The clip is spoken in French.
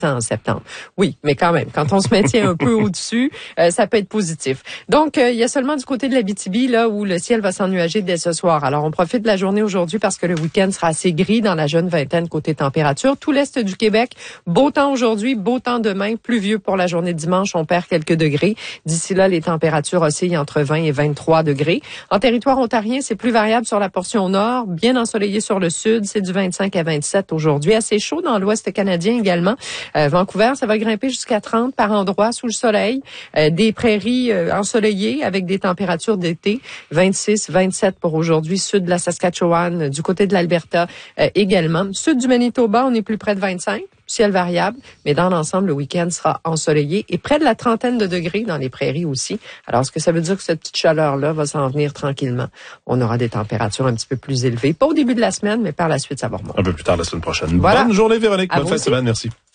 en septembre. Oui, mais quand même, quand on se maintient un peu au-dessus, ça peut être positif. Donc, il y a seulement du côté de l'Abitibi, là, où le ciel va s'ennuager dès ce soir. Alors, on profite de la journée aujourd'hui parce que le week-end sera assez gris dans la jeune vingtaine côté température. Tout l'est du Québec, beau temps aujourd'hui, beau temps demain, pluvieux pour la journée de dimanche, on perd quelques degrés. D'ici là, les températures oscillent entre 20 et 23 degrés. En territoire ontarien, c'est plus variable sur la portion nord, bien ensoleillé sur le sud, c'est du 25 à 27 aujourd'hui. Assez chaud dans l'ouest canadien également. Vancouver, ça va grimper jusqu'à 30 par endroit sous le soleil. Des prairies ensoleillées avec des températures d'été, 26, 27 pour aujourd'hui. Sud de la Saskatchewan, du côté de l'Alberta également. Sud du Manitoba, on est plus près de 25. Ciel variable, mais dans l'ensemble, le week-end sera ensoleillé et près de la trentaine de degrés dans les prairies aussi. Alors, est-ce que ça veut dire que cette petite chaleur-là va s'en venir tranquillement? On aura des températures un petit peu plus élevées. Pas au début de la semaine, mais par la suite, ça va remonter. Un peu plus tard la semaine prochaine. Voilà. Bonne journée, Véronique. À Bonne fin de semaine. Merci.